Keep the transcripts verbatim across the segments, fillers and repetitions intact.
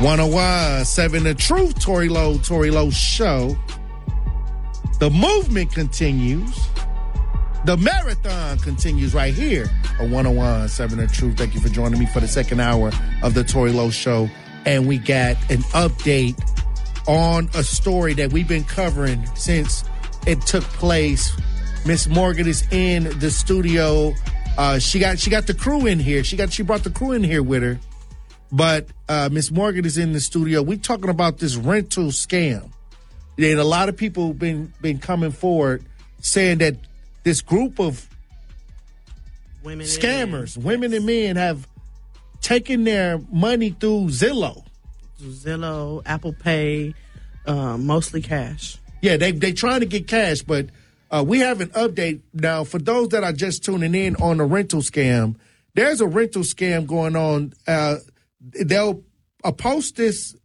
one oh one seven The Truth, Tory Lowe, Tory Lowe Show. The movement continues. The marathon continues right here on one oh one seven The Truth. Thank you for joining me for the second hour of the Tory Lowe Show. And we got an update on a story that we've been covering since it took place. Miss Morgan is in the studio. Uh, she got she got the crew in here. She got she brought the crew in here with her. But uh, Miss Morgan is in the studio. We're talking about this rental scam. And a lot of people been been coming forward saying that this group of women scammers, and women and men, have taken their money through Zillow. Zillow, Apple Pay, uh, mostly cash. Yeah, they they trying to get cash, but uh, we have an update now for those that are just tuning in on the rental scam. There's a rental scam going on. Uh, they'll uh, post this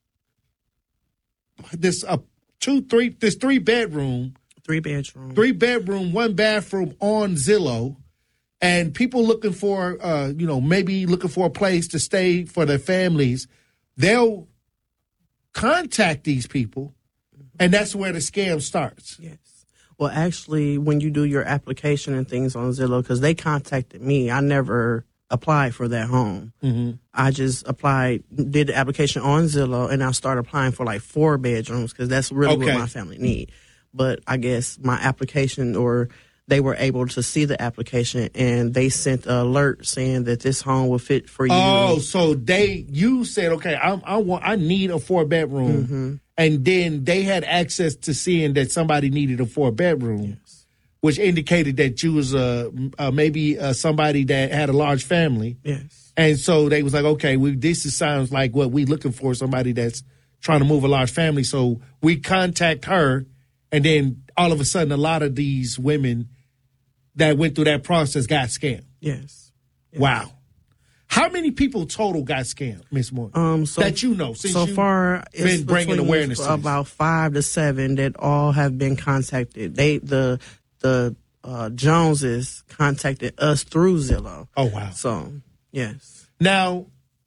this uh, two three this three bedroom. Three bedroom. Three bedroom, one bathroom on Zillow. And people looking for, uh, you know, maybe looking for a place to stay for their families, they'll contact these people, and that's where the scam starts. Yes. Well, actually, when you do your application and things on Zillow, because they contacted me, I never applied for that home. Mm-hmm. I just applied, did the application on Zillow, and I started applying for like four bedrooms because that's really Okay. what my family need. But I guess my application, or they were able to see the application, and they sent an alert saying that this home will fit for you. Oh, so they you said, okay, I, I want I need a four bedroom, Mm-hmm. and then they had access to seeing that somebody needed a four bedroom, Yes. which indicated that you was uh, uh, maybe uh, somebody that had a large family. Yes. And so they was like, okay, we, this is, sounds like what we looking for, somebody that's trying to move a large family. So we contact her, and then all of a sudden, a lot of these women that went through that process got scammed. Yes. Yes. Wow. How many people total got scammed, Miss Moore? Um, so, that you know, since so you far, it's been bringing between awareness to this? about five to seven that all have been contacted. They the the uh, Joneses contacted us through Zillow. Oh wow! So yes. Now,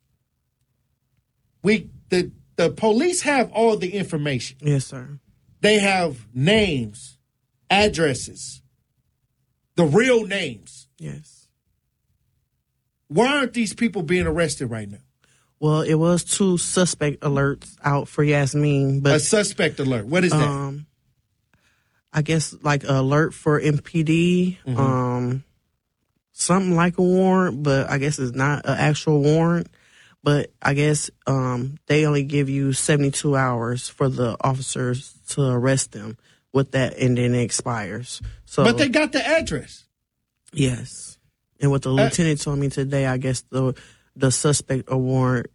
we the the police have all the information. Yes, sir. They have names, addresses, the real names. Yes. Why aren't these people being arrested right now? Well, it was two suspect alerts out for Yasmin, but A suspect alert. What is that? um, I guess like an alert for M P D, Mhm. um, something like a warrant, but I guess it's not an actual warrant. But I guess um, they only give you seventy-two hours for the officers to arrest them with that, and then it expires. So, But they got the address. yes. And what the lieutenant told me today, I guess the the suspect a warrant